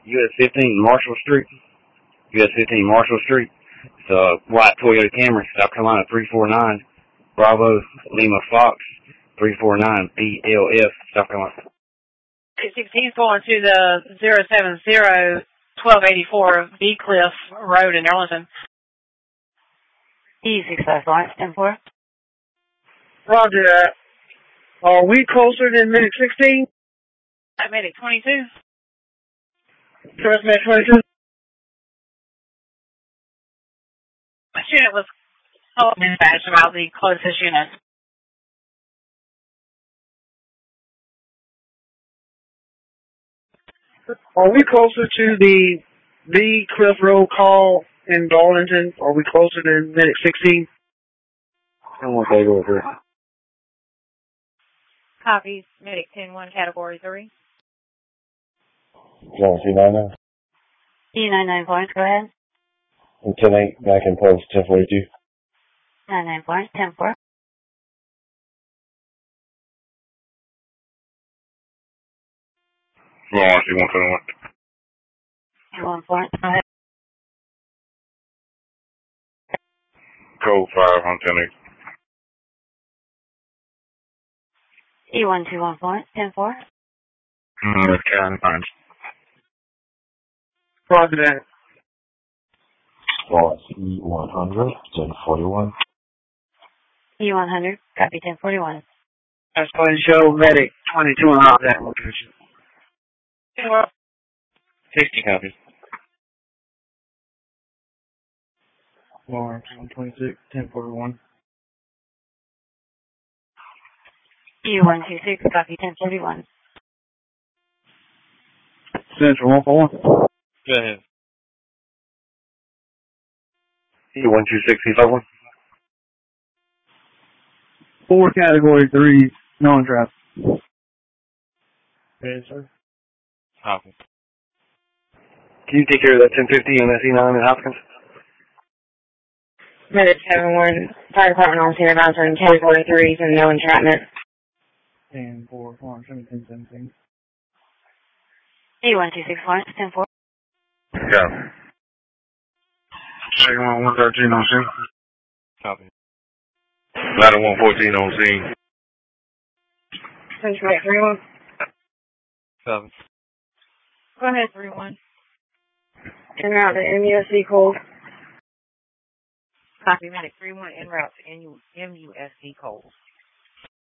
US 15 Marshall Street. US 15 Marshall Street. It's a white Toyota Camry, South Carolina 349. Bravo Lima Fox 349 BLF, South Carolina. 16 going to the 070-1284 B Cliff Road in Arlington. E65 Lawrence, 10-4. Roger that. Are we closer than Medic 16? Medic 22. Trust Medic 22. Which unit was told dispatch about the closest unit? Are we closer to the B Cliff Road call in Darlington? Are we closer than Medic 16? I want to go over it. Copies, Medic 10-1, Category 3. John C99. E99 Lawrence, go ahead. And 10-8, back in post, 1042. 99 Lawrence, 10-4. Lawrence, C121. 21 Lawrence, go ahead. Code 5 on 10-8. E121 Lawrence, 10-4. Karen Pines. Roger that. Lawrence, E100, 1041. E100, copy 1041. That's going to show Medic 22 on that location. 60 copies. Lawrence 126, 1041. E126, copy 1041. Central 141. Go ahead. E126, C51. 4 Category 3, non-traffic. Yes, sir. Hopkins. Can you take care of that 1050 on SE9 in Hopkins? Medic 7-1, Fire Department Officer Announcer in Category 3 and no entrapment. 10-4, Lawrence 1717. E126 Lawrence, 10-4. Yeah. Second 113 on scene. Copy. Ladder 114 on scene. Central Medic 3-1. Copy. Go ahead, 3-1. En route to MUSC Cold. Copy, Medic 3-1, en route to MUSC Cold.